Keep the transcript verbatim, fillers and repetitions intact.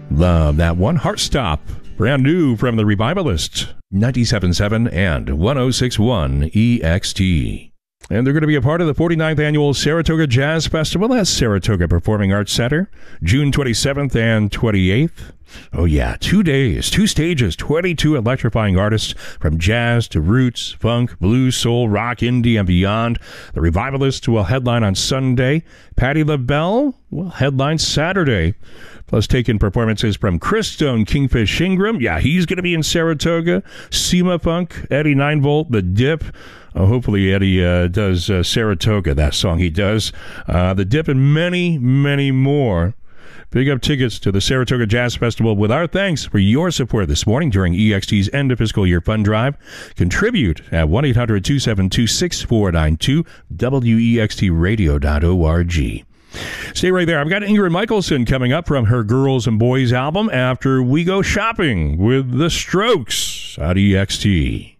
Love that one. Heartstop, brand new from the Revivalist, ninety-seven point seven and one oh six point one E X T. And they're going to be a part of the forty-ninth Annual Saratoga Jazz Festival at Saratoga Performing Arts Center, June twenty-seventh and twenty-eighth. Oh yeah, two days, two stages, twenty-two electrifying artists from jazz to roots, funk, blues, soul, rock, indie, and beyond. The Revivalists will headline on Sunday. Patti LaBelle will headline Saturday. Plus taking performances from Chris Stone, Kingfish Ingram. Yeah, he's going to be in Saratoga. Sema Funk, Eddie nine volt, The Dip. Uh, hopefully Eddie uh, does uh, Saratoga, that song he does. Uh, the Dip and many, many more. Pick up tickets to the Saratoga Jazz Festival with our thanks for your support this morning during E X T's end of fiscal year fund drive. Contribute at one eight hundred two seven two six four nine two, W E X T radio dot org. Stay right there. I've got Ingrid Michaelson coming up from her Girls and Boys album after we go shopping with The Strokes at E X T.